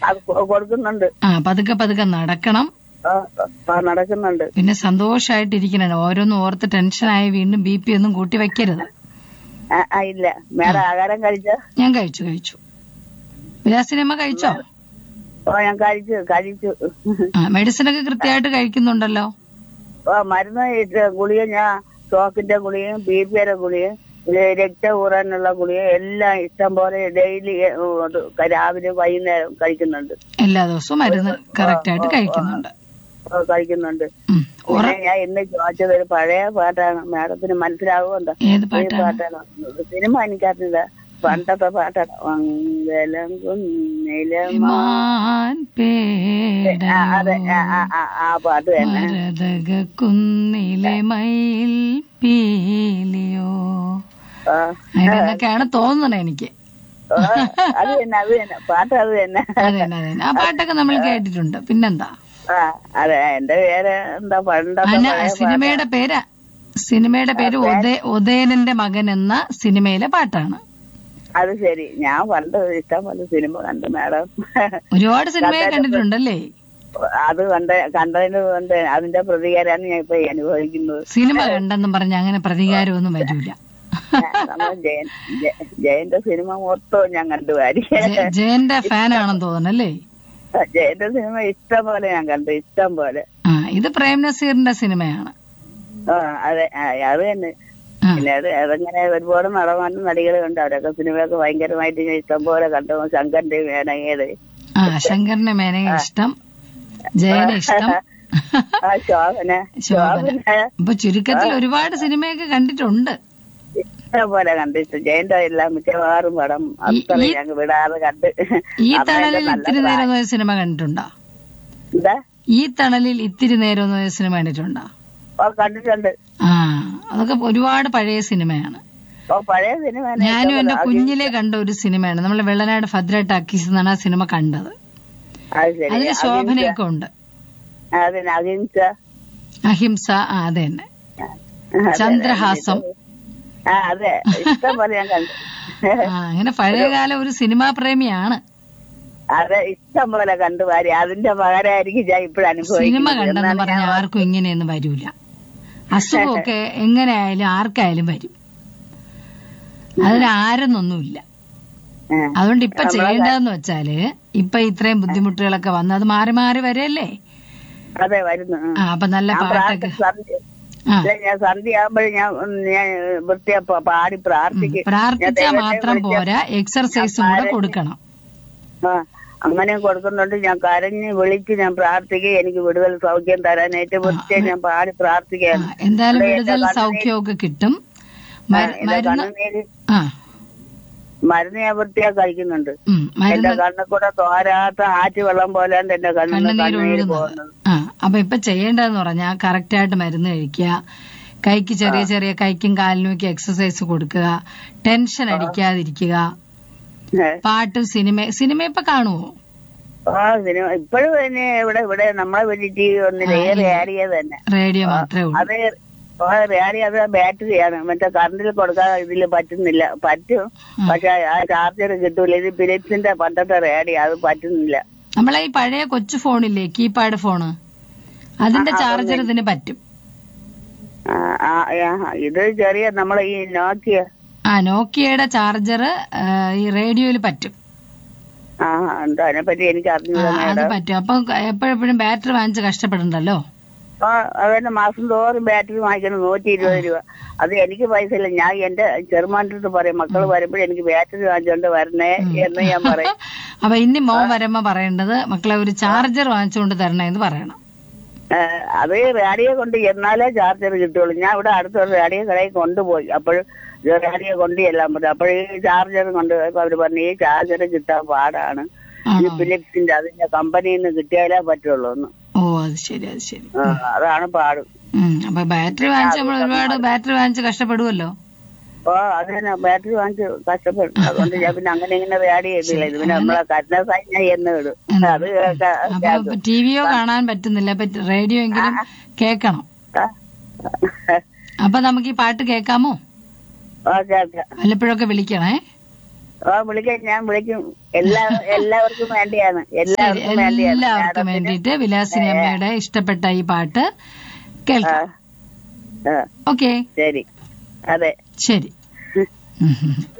അത് കൊടുക്കുന്നുണ്ട്. പതുക്കെ പതുക്കെ നടക്കണം. നടക്കുന്നുണ്ട്. പിന്നെ സന്തോഷായിട്ടിരിക്കണം. ഓരോന്നും ഓർത്ത് ടെൻഷനായി വീണ്ടും BP ഒന്നും കൂട്ടി വെക്കരുത്. ഇല്ല. മേഡം ആഹാരം കഴിച്ചോ? ഞാൻ കഴിച്ചു. വിലാസിനിയമ്മ കഴിച്ചോ? ഞാൻ കഴിച്ചു. മെഡിസിൻ ഒക്കെ കൃത്യമായിട്ട് കഴിക്കുന്നുണ്ടല്ലോ? മരുന്ന് ഗുളിക, ഞാൻ ഷോക്കിന്റെ ഗുളികയും BP-യുടെ ഗുളികയും രക്തം ഊറാനുള്ള ഗുളികയും എല്ലാം ഇഷ്ടം പോലെ ഡെയിലി രാവിലെ വൈകുന്നേരം കഴിക്കുന്നുണ്ട്. എല്ലാ ദിവസവും മരുന്ന് കറക്റ്റ് ആയിട്ട് കഴിക്കുന്നുണ്ട്. പിന്നെ ഞാൻ ഇന്ന് ചോദിച്ചത് ഒരു പഴയ പാട്ടാണ്. മാഡത്തിന് മനസ്സിലാവുമോ? ഏത് പാട്ടാണ്? സിനിമ എനിക്കറിയില്ല. പണ്ടത്തെ പാട്ടാണ്. മംഗലം കുന്നിലമാൻ. അതെ, ആ പാട്ട് തന്നെ. കുന്നിലെ മയിൽ പീലിയോ അങ്ങനെയൊക്കെയാണ് തോന്നണേ എനിക്ക്. അത് തന്നെ പാട്ട്. അത് തന്നെ. അതെ. ആ പാട്ടൊക്കെ നമ്മൾ കേട്ടിട്ടുണ്ട്. പിന്നെന്താ? അതെ. എന്റെ പേര് എന്താ? സിനിമയുടെ പേര് ഉദയനന്റെ മകൻ എന്ന സിനിമയിലെ പാട്ടാണ്. അത് ശരി. ഞാൻ പണ്ട് ഇഷ്ടം പോലെ സിനിമ കണ്ടു മാഡം. ഒരുപാട് സിനിമയെ കണ്ടിട്ടുണ്ടല്ലേ? അത് കണ്ടതിന് കൊണ്ട് അതിന്റെ പ്രതികാരമാണ് ഞാൻ ഇപ്പൊ അനുഭവിക്കുന്നത്. സിനിമ കണ്ടെന്നും പറഞ്ഞ അങ്ങനെ പ്രതികാരമൊന്നും വരില്ല. ജയന്റെ സിനിമ മൊത്തവും ഞാൻ കണ്ടു. ജയന്റെ ഫാനാണെന്ന് തോന്നണല്ലേ? ജയന്റെ സിനിമ ഇഷ്ടം പോലെ ഞാൻ കണ്ടു. ഇഷ്ടം പോലെ. ഇത് പ്രേം നസീറിന്റെ സിനിമയാണ്. അതെ, അത് തന്നെ. പിന്നെ അതങ്ങനെ ഒരുപാട് നടന്മാരും നടികളുണ്ട്. അവരൊക്കെ സിനിമയൊക്കെ ഭയങ്കരമായിട്ട് ഞാൻ ഇഷ്ടം പോലെ കണ്ടു. ശങ്കറിന്റെ മേനകേത്. ശങ്കറിന്റെ മേനക ഇഷ്ടം, ജയനെ ഇഷ്ടം, ശോഭന. അപ്പൊ ചുരുക്കത്തിൽ ഒരുപാട് സിനിമയൊക്കെ കണ്ടിട്ടുണ്ട്. ഇഷ്ടം പോലെ കണ്ടിട്ട് ജയന്റെ എല്ലാം മിക്കവാറും പടം അത്ര ഞങ്ങൾ വിടാതെ കണ്ട്. ഈ തണലിൽ ഇത്തിരി നേരം സിനിമ കണ്ടിട്ടുണ്ടോ? എന്താ? ഈ തണലിൽ ഇത്തിരി നേരം സിനിമ കണ്ടിട്ടുണ്ടോ? കണ്ടിട്ടുണ്ട്. അതൊക്കെ ഒരുപാട് പഴയ സിനിമയാണ്. പഴയ സിനിമ ഞാനും എന്റെ കുഞ്ഞിലെ കണ്ട ഒരു സിനിമയാണ്. നമ്മളെ വെള്ളനാട് ഭദ്ര ടാക്കീസ് എന്നാണ് ആ സിനിമ കണ്ടത്. അതിന് ശോഭനയൊക്കെ ഉണ്ട്. അഹിംസ. അതെ തന്നെ. ചന്ദ്രഹാസം. അതെ, ഇഷ്ടം പോലെ ഞാൻ കണ്ടു. അങ്ങനെ പഴയകാല ഒരു സിനിമാ പ്രേമിയാണ്. അതെ, ഇഷ്ടം പോലെ കണ്ടു. അതിന്റെ പകരമായിരിക്കും ഞാൻ ഇപ്പോഴും അനുഭവിക്കുന്നത്. സിനിമ കണ്ടെന്ന് പറഞ്ഞ ആർക്കും ഇങ്ങനെയൊന്നും വരൂല. അസുഖമൊക്കെ എങ്ങനെയായാലും ആർക്കായാലും വരും. അതിനാരെന്നൊന്നുമില്ല. അതുകൊണ്ട് ഇപ്പൊ ചെയ്യേണ്ടതെന്ന് വെച്ചാല് ഇപ്പൊ ഇത്രയും ബുദ്ധിമുട്ടുകളൊക്കെ വന്ന് അത് മാറി മാറി വരല്ലേ? അതെ, വരുന്നു. അപ്പൊ നല്ല പാട്ടൊക്കെ ഞാൻ സന്ധ്യയാകുമ്പോഴും ഞാൻ വൃത്തിയാ പാടി പ്രാർത്ഥിക്കും. പ്രാർത്ഥിച്ചാൽ മാത്രം പോരാ, എക്സർസൈസും കൂടെ കൊടുക്കണം. അങ്ങനെ കൊടുക്കുന്നുണ്ട്. ഞാൻ കരഞ്ഞ് വിളിച്ച് ഞാൻ പ്രാർത്ഥിക്കുക. എനിക്ക് വിടുതൽ സൗഖ്യം തരാനായിട്ട് വൃത്തിയെ ഞാൻ പാടി പ്രാർത്ഥിക്കുകയാണ്. എന്തായാലും വിടുതൽ സൗഖ്യമൊക്കെ കിട്ടും. മരുന്ന് ഞാൻ വൃത്തിയാ കഴിക്കുന്നുണ്ട്. എന്റെ കണ്ണിൽ കൂടെ തോരാത്ത ആറ്റ് വെള്ളം പോലെയാണ് എന്റെ കണ്ണുനീര് പോകുന്നത്. അപ്പൊ ഇപ്പൊ ചെയ്യേണ്ടതെന്ന് പറഞ്ഞാൽ കറക്റ്റ് ആയിട്ട് മരുന്ന് കഴിക്കുക. കൈക്ക് ചെറിയ ചെറിയ കൈക്കും കാലിനും ഒക്കെ എക്സസൈസ് കൊടുക്കുക. ടെൻഷൻ അടിക്കാതിരിക്കുക. പാട്ടും സിനിമ ഇപ്പൊ കാണുവോ? സിനിമ ഇപ്പോഴും തന്നെ ഇവിടെ നമ്മളെ വലിയ TV ഒന്നില്ല. റേഡിയോ തന്നെ. റേഡിയോ മാത്രമേ ഉള്ളൂ. അത് റേഡിയോ അത് ബാറ്ററിയാണ്. മറ്റേ കറണ്ടിൽ കൊടുക്കാൻ ഇതില് പറ്റുന്നില്ല. പറ്റും, പക്ഷെ ആ ചാർജർ കിട്ടൂല. ഇത് ഫിലിപ്സിന്റെ പണ്ടത്തെ റേഡിയോ, അത് പറ്റുന്നില്ല. നമ്മളെ ഈ പഴയ കൊച്ചു ഫോണില്ലേ, കീപാഡ് ഫോണ്, അതിന്റെ ചാർജർ ഇതിന് പറ്റും. ഇത് ചെറിയ നമ്മളെ ഈ നോക്കിയയുടെ ചാർജർ ഈ റേഡിയോയിൽ പറ്റും. അതിനെപ്പറ്റി എനിക്ക് അറിഞ്ഞില്ല. അത് പറ്റും. അപ്പൊ എപ്പോഴെപ്പോഴും ബാറ്ററി വാങ്ങിച്ച് കഷ്ടപ്പെടണ്ടല്ലോ. അതന്നെ, മാസം തോറും ബാറ്ററി വാങ്ങിക്കണം 120 രൂപ. അത് എനിക്ക് പൈസ ഇല്ല. ഞാൻ എന്റെ ചെറുമാൻ്റെ പറയും, മക്കള് വരുമ്പോഴും എനിക്ക് ബാറ്ററി വാങ്ങിച്ചോണ്ട് വരണേ എന്ന് ഞാൻ പറയും. അപ്പൊ ഇനി മോൻ വരുമ്പോ പറയേണ്ടത്, മക്കളെ ഒരു ചാർജർ വാങ്ങിച്ചുകൊണ്ട് തരണേന്ന് പറയണം. അത് റേഡിയോ കൊണ്ട് എന്നാലേ ചാർജർ കിട്ടുള്ളൂ. ഞാൻ ഇവിടെ അടുത്തൊരു റേഡിയോ കടയിൽ കൊണ്ടുപോയി. അപ്പോൾ റേഡിയോ കൊണ്ട് ചെല്ലാൻ പറ്റും. അപ്പോൾ ഈ ചാർജർ കൊണ്ടുപോയപ്പോ അവര് പറഞ്ഞു, ഈ ചാർജർ കിട്ടാൻ പാടാണ്, ഇത് ഫിലിപ്സിന്റെ അതിന്റെ കമ്പനിയിൽ നിന്ന് കിട്ടിയാലേ പറ്റുള്ളൂ എന്ന്. അത് ശരി. അതാണ് പാട്. അപ്പൊ ബാറ്ററി വാങ്ങിച്ച് നമ്മൾ ഒരുപാട് ബാറ്ററി വാങ്ങിച്ച് കഷ്ടപ്പെടുമല്ലോ. അത് തന്നെ, ബാറ്ററി വാങ്ങിച്ച് കഷ്ടപ്പെടും. അതുകൊണ്ട് ഞാൻ പിന്നെ അങ്ങനെ ഇങ്ങനെ റേഡിയോ ചെയ്തില്ല. ഇത് പിന്നെ നമ്മളെ കരുണ ഞാൻ എന്ന് വിടും. അത് ടിവിയോ കാണാൻ പറ്റുന്നില്ല, റേഡിയോ എങ്കിലും കേക്കണം. അപ്പൊ നമുക്ക് ഈ പാട്ട് കേൾക്കാമോ? കേൾക്കാം. വല്ലപ്പോഴൊക്കെ വിളിക്കണേ. വിളിക്കാം, ഞാൻ വിളിക്കും. എല്ലാവർക്കും വേണ്ടിയാണ്, എല്ലാവർക്കും വേണ്ടിയാണ്. എല്ലാവർക്കും വേണ്ടിയിട്ട് വിലാസിനി അമ്മയുടെ ഇഷ്ടപ്പെട്ട ഈ പാട്ട് കേൾക്കാം. ഓക്കെ, ശരി. അതെ, ശരി.